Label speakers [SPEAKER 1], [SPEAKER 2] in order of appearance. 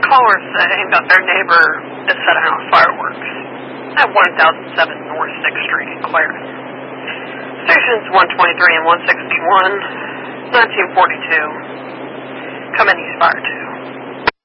[SPEAKER 1] caller saying that their neighbor is setting off fireworks at 1007 North 6th Street in Clarendon. Stations 123 and 161, 1942. Come in East Fire 2.